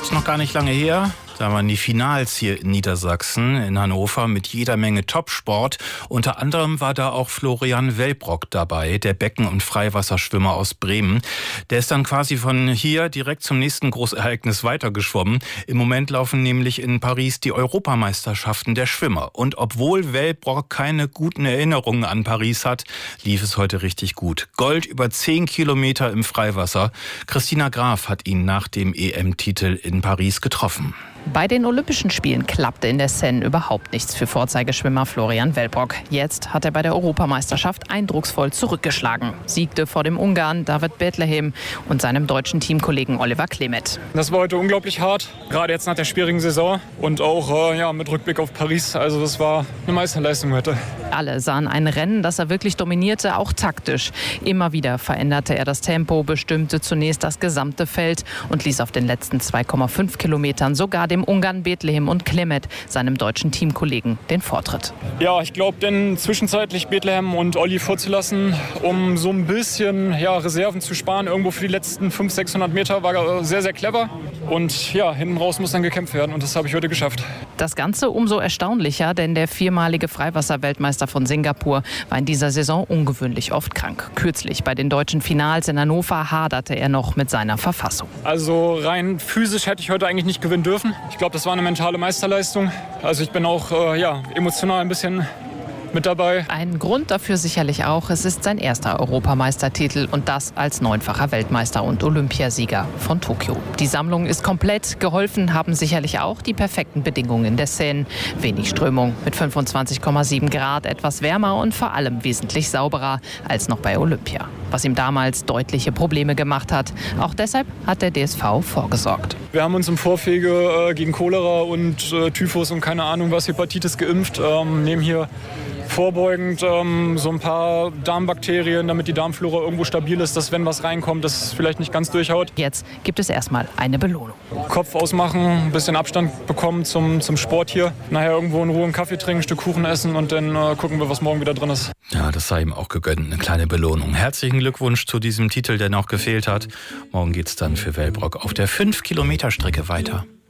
Ist noch gar nicht lange her. Da waren die Finals hier in Niedersachsen, in Hannover, mit jeder Menge Topsport. Unter anderem war da auch Florian Wellbrock dabei, der Becken- und Freiwasserschwimmer aus Bremen. Der ist dann quasi von hier direkt zum nächsten Großereignis weitergeschwommen. Im Moment laufen nämlich in Paris die Europameisterschaften der Schwimmer. Und obwohl Wellbrock keine guten Erinnerungen an Paris hat, lief es heute richtig gut. Gold über 10 Kilometer im Freiwasser. Christina Graf hat ihn nach dem EM-Titel in Paris getroffen. Bei den Olympischen Spielen klappte in der Seine überhaupt nichts für Vorzeigeschwimmer Florian Wellbrock. Jetzt hat er bei der Europameisterschaft eindrucksvoll zurückgeschlagen. Siegte vor dem Ungarn David Bethlehem und seinem deutschen Teamkollegen Oliver Klemet. Das war heute unglaublich hart, gerade jetzt nach der schwierigen Saison und auch mit Rückblick auf Paris. Also das war eine Meisterleistung heute. Alle sahen ein Rennen, das er wirklich dominierte, auch taktisch. Immer wieder veränderte er das Tempo, bestimmte zunächst das gesamte Feld und ließ auf den letzten 2,5 Kilometern sogar dem Ungarn Bethlehem und Klemet, seinem deutschen Teamkollegen, den Vortritt. Ja, ich glaube, denn zwischenzeitlich Bethlehem und Olli vorzulassen, um so ein bisschen Reserven zu sparen, irgendwo für die letzten 500-600 Meter, war sehr, sehr clever. Und ja, hinten raus muss dann gekämpft werden und das habe ich heute geschafft. Das Ganze umso erstaunlicher, denn der viermalige Freiwasser-Weltmeister von Singapur war in dieser Saison ungewöhnlich oft krank. Kürzlich bei den deutschen Finals in Hannover haderte er noch mit seiner Verfassung. Also rein physisch hätte ich heute eigentlich nicht gewinnen dürfen. Ich glaube, das war eine mentale Meisterleistung. Also ich bin auch emotional ein bisschen mit dabei. Ein Grund dafür sicherlich auch, es ist sein erster Europameistertitel und das als 9-facher Weltmeister und Olympiasieger von Tokio. Die Sammlung ist komplett, geholfen haben sicherlich auch die perfekten Bedingungen in der Seine. Wenig Strömung mit 25,7 Grad, etwas wärmer und vor allem wesentlich sauberer als noch bei Olympia. Was ihm damals deutliche Probleme gemacht hat. Auch deshalb hat der DSV vorgesorgt. Wir haben uns im Vorwege gegen Cholera und Typhus und keine Ahnung was, Hepatitis geimpft, nehmen hier vorbeugend so ein paar Darmbakterien, damit die Darmflora irgendwo stabil ist, dass wenn was reinkommt, das vielleicht nicht ganz durchhaut. Jetzt gibt es erstmal eine Belohnung. Kopf ausmachen, ein bisschen Abstand bekommen zum Sport hier. Nachher irgendwo in Ruhe einen Kaffee trinken, ein Stück Kuchen essen und dann gucken wir, was morgen wieder drin ist. Ja, das sei ihm auch gegönnt, eine kleine Belohnung. Herzlichen Glückwunsch zu diesem Titel, der noch gefehlt hat. Morgen geht's dann für Wellbrock auf der 5-Kilometer-Strecke weiter.